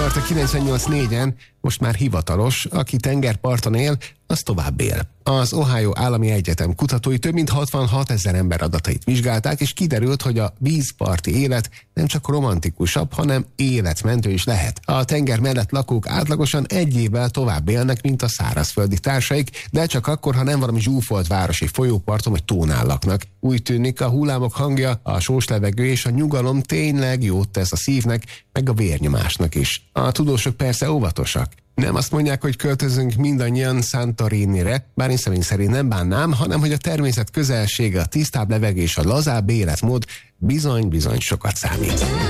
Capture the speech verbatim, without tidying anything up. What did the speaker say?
Rádiókafé kilencvennyolc négyen, most már hivatalos, aki tengerparton él, az tovább él. Az Ohio Állami Egyetem kutatói több mint hatvanhat ezer ember adatait vizsgálták, és kiderült, hogy a vízparti élet nem csak romantikusabb, hanem életmentő is lehet. A tenger mellett lakók átlagosan egy évvel tovább élnek, mint a szárazföldi társaik, de csak akkor, ha nem valami zsúfolt városi folyóparton vagy tónál laknak. Úgy tűnik, a hullámok hangja, a sós levegő és a nyugalom tényleg jót tesz a szívnek, meg a vérnyomásnak is. A tudósok persze óvatosak. Nem azt mondják, hogy költözünk mindannyian Santorinire, bár én személy szerint nem bánnám, hanem hogy a természet közelsége, a tisztább levegő és a lazább életmód bizony-bizony sokat számít.